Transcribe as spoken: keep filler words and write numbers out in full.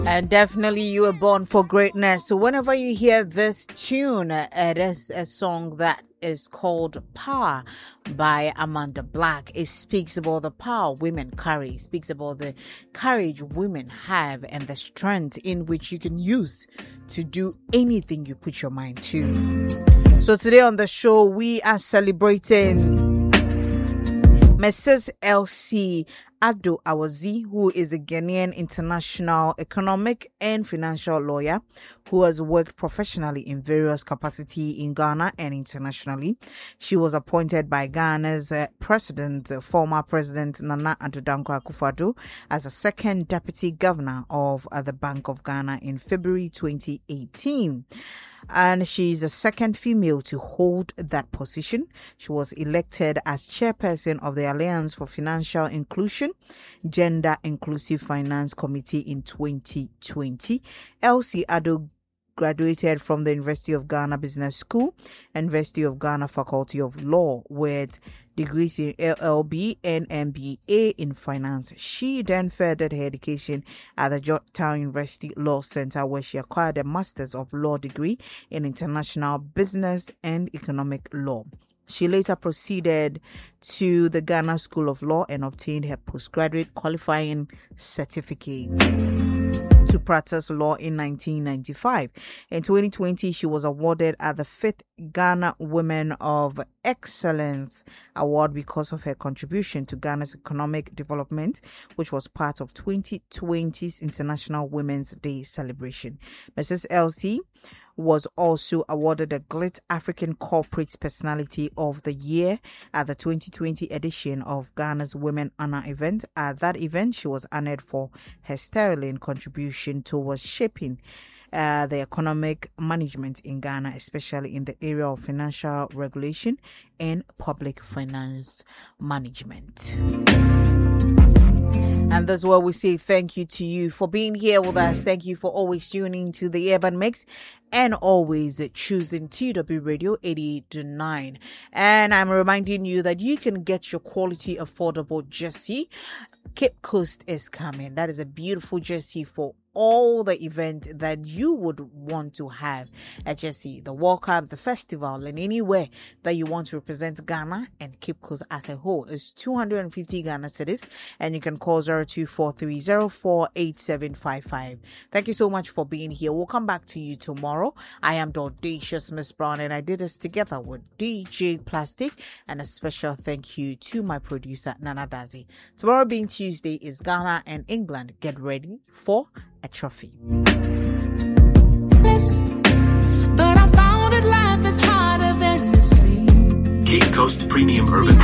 And definitely you were born for greatness. So whenever you hear this tune, it is a song that is called Power by Amanda Black. It speaks about the power women carry. It speaks about the courage women have and the strength in which you can use to do anything you put your mind to. So today on the show, we are celebrating Missus Elsie Ado Awazi, who is a Ghanaian international economic and financial lawyer who has worked professionally in various capacities in Ghana and internationally. She was appointed by Ghana's uh, president, uh, former President Nana Addo Dankwa Akufo-Addo, as a second deputy governor of uh, the Bank of Ghana in February twenty eighteen. And she's the second female to hold that position. She was elected as chairperson of the Alliance for Financial Inclusion, Gender Inclusive Finance Committee in twenty twenty. Elsie Ado graduated from the University of Ghana Business School, University of Ghana Faculty of Law, with degrees in L L B and M B A in finance. She then furthered her education at the Georgetown University Law Center, where she acquired a Master's of Law degree in International Business and Economic Law. She later proceeded to the Ghana School of Law and obtained her postgraduate qualifying certificate to practice law in nineteen ninety-five. In twenty twenty, she was awarded at the fifth Ghana Women of Excellence Award because of her contribution to Ghana's economic development, which was part of twenty twenty's International Women's Day celebration. Missus Elsie was also awarded the G L I T African Corporate Personality of the Year at the twenty twenty edition of Ghana's Women Honor event. At that event, she was honored for her sterling contribution towards shaping uh, the economic management in Ghana, especially in the area of financial regulation and public finance management. And that's why we say thank you to you for being here with us. Thank you for always tuning to the Urban Mix and always choosing T W Radio eighty-eight point nine. And I'm reminding you that you can get your quality, affordable jersey. Cape Coast is coming. That is a beautiful jersey for all the events that you would want to have at Jersey, the World Cup, the festival, and anywhere that you want to represent Ghana and Cape Coast as a whole. It's two hundred fifty Ghana cedis, and you can call zero two four three zero four eight seven five five. Thank you so much for being here. We'll come back to you tomorrow. I am the audacious Miss Brown, and I did this together with D J Plastic, and a special thank you to my producer, Nana Dazi. Tomorrow being Tuesday is Ghana and England. Get ready for a trophy.